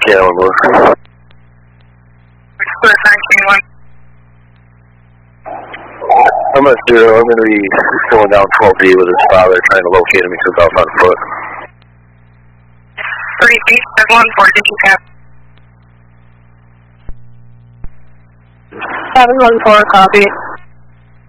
Yeah, one more. I'm at 0. I'm going to be going down 12B with his father, trying to locate him. He took off on foot. 3B714, did you cap? 714, copy.